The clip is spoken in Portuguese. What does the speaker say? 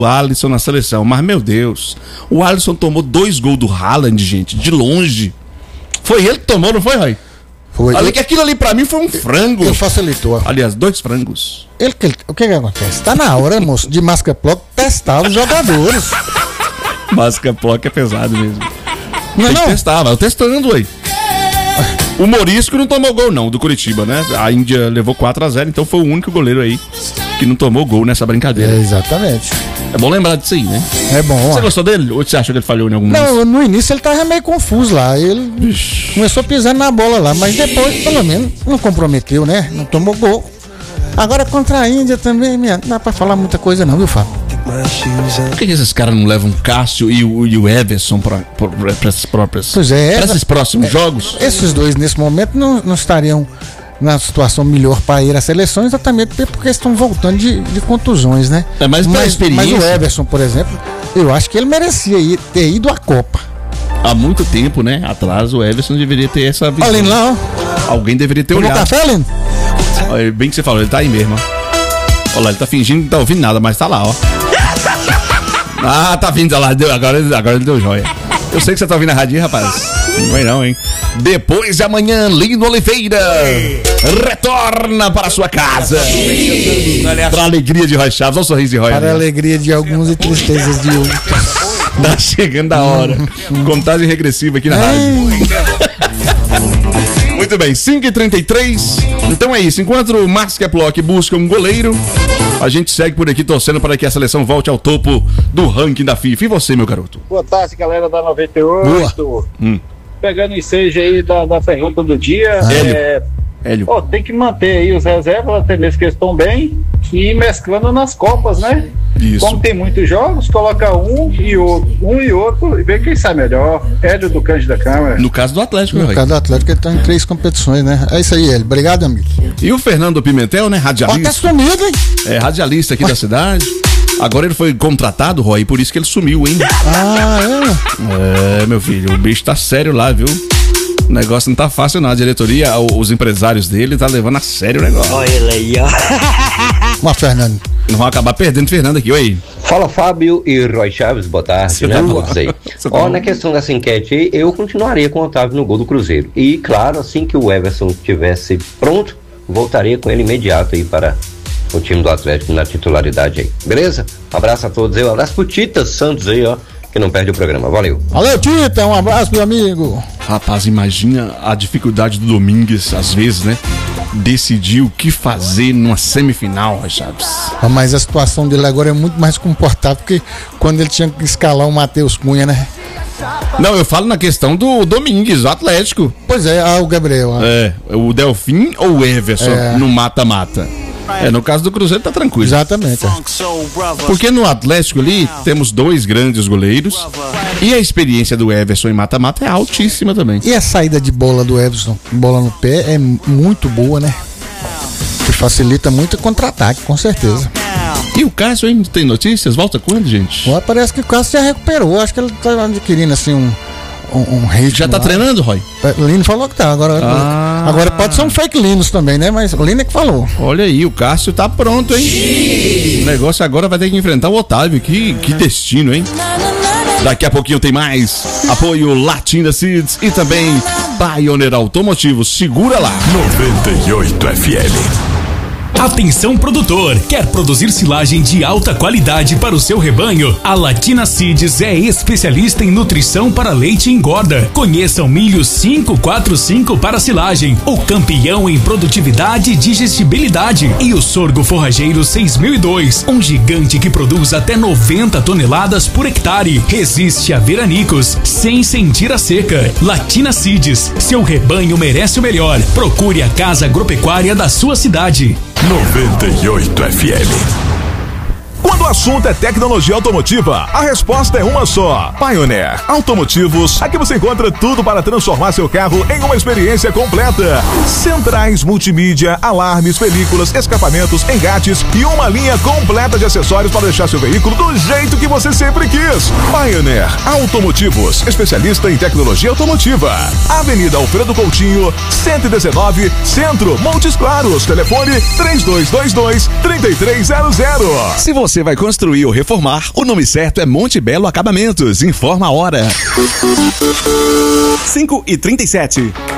o Alisson na seleção. Mas, meu Deus, o Alisson tomou 2 gols do Haaland, gente, de longe. Foi ele que tomou, não foi, Roy? Foi. Olha que aquilo ali pra mim foi um frango. Ele facilitou. Aliás, 2 frangos. O que acontece? Tá na hora, moço, de Mascaplock testar os jogadores. Mascaplock é pesado mesmo. Não é Tem que não? testar, vai testando aí. O Morisco não tomou gol não, do Curitiba, né? A Índia levou 4-0, então foi o único goleiro aí que não tomou gol nessa brincadeira. Exatamente. É bom lembrar disso aí, né? É bom. Você gostou dele? Ou você achou que ele falhou em algum lance? Não, no início ele tava meio confuso lá. Ele começou pisando na bola lá, mas depois, pelo menos, não comprometeu, né? Não tomou gol. Agora contra a Índia também, não dá pra falar muita coisa não, viu, Fábio? Por que esses caras não levam o Cássio e o Everson pra essas próprias... Pois é. Pra esses próximos jogos? Esses dois, nesse momento, não estariam na situação melhor para ir à seleção, exatamente porque estão voltando de contusões, né? É, mas pela experiência... Mas o Everson, por exemplo, eu acho que ele merecia ter ido à Copa. Há muito tempo, né? Atrás, o Everson deveria ter essa visão. Olha ele lá, ó. Alguém deveria ter Tomou olhado. café, Lino? Olha, bem que você falou, ele tá aí mesmo, ó. Olha lá, ele tá fingindo que não tá ouvindo nada, mas tá lá, ó. Ah, tá vindo, olha lá, agora ele deu joia. Eu sei que você tá ouvindo a radinha, rapaz. Não vai não, hein? Depois de amanhã, Lino Oliveira retorna para a sua casa. Para a alegria de Roy Chaves. Olha o sorriso de Roy. Para a alegria de alguns e tristezas de outros. Tá chegando a hora. Contagem regressiva aqui na rádio. Muito bem, 5h33. Então é isso. Enquanto o Mascaplock busca um goleiro, a gente segue por aqui torcendo para que a seleção volte ao topo do ranking da FIFA. E você, meu garoto? Boa tarde, galera da 98. Boa. Pegando o ensejo aí da pergunta do dia. Hélio. Tem que manter aí os reservas, até mesmo que eles estão bem, e ir mesclando nas Copas, né? Isso. Como tem muitos jogos, coloca um e outro e vê quem sai melhor. Hélio do Cândido da Câmara. No caso do Atlético, No caso do Atlético, ele tá em 3 competições, né? É isso aí, Hélio. Obrigado, amigo. E o Fernando Pimentel, né? Pode ter Radialista. sumido, hein? É, radialista aqui da cidade. Agora ele foi contratado, Roy, por isso que ele sumiu, hein? É, meu filho, o bicho tá sério lá, viu? O negócio não tá fácil não, a diretoria, os empresários dele tá levando a sério o negócio. Olha ele aí, ó. Mas, Fernando. Não vão acabar perdendo o Fernando aqui, oi. Fala, Fábio e Roy Chaves, boa tarde, né, todos aí. Na questão dessa enquete aí, eu continuaria com o Otávio no gol do Cruzeiro. E, claro, assim que o Everson estivesse pronto, voltaria com ele imediato aí para o time do Atlético na titularidade aí. Beleza? Um abraço a todos aí, um abraço pro Tita Santos aí, ó, que não perde o programa. Valeu. Valeu, Tita, um abraço, meu amigo. Rapaz, imagina a dificuldade do Domingues, às vezes, né? Decidir o que fazer numa semifinal, Roy Chaves. Mas a situação dele agora é muito mais confortável porque quando ele tinha que escalar o Matheus Cunha, né? Não, eu falo na questão do Domingues, o Atlético. Pois é, o Gabriel. É, o Delfim ou o Everson no mata-mata? No caso do Cruzeiro tá tranquilo. Exatamente. Porque no Atlético ali temos 2 grandes goleiros e a experiência do Everson em mata-mata é altíssima também. E a saída de bola do Everson, bola no pé, é muito boa, né? Que facilita muito o contra-ataque, com certeza. E o Cássio, hein? Tem notícias? Volta quando, gente? Parece que o Cássio já recuperou. Acho que ele tá adquirindo assim um ritmo. Já tá treinando, Roy? O Lino falou que tá. Agora pode ser um fake Linus também, né? Mas o Lino é que falou. Olha aí, o Cássio tá pronto, hein? O negócio agora vai ter que enfrentar o Otávio. Que destino, hein? Daqui a pouquinho tem mais. Apoio Latina Seeds e também Pioneer Automotivo. Segura lá. 98 FM. Atenção produtor, quer produzir silagem de alta qualidade para o seu rebanho? A Latina Seeds é especialista em nutrição para leite e engorda. Conheça o milho 545 para silagem, o campeão em produtividade e digestibilidade, e o sorgo forrageiro 6002, um gigante que produz até 90 toneladas por hectare. Resiste a veranicos sem sentir a seca. Latina Seeds, seu rebanho merece o melhor. Procure a casa agropecuária da sua cidade. 98 FM. Quando o assunto é tecnologia automotiva, a resposta é uma só: Pioneer Automotivos. Aqui você encontra tudo para transformar seu carro em uma experiência completa. Centrais multimídia, alarmes, películas, escapamentos, engates e uma linha completa de acessórios para deixar seu veículo do jeito que você sempre quis. Pioneer Automotivos, especialista em tecnologia automotiva. Avenida Alfredo Coutinho, 119, Centro, Montes Claros. Telefone 3222-3300. Se você vai construir ou reformar, o nome certo é Monte Belo Acabamentos. Informa a hora. 5h37.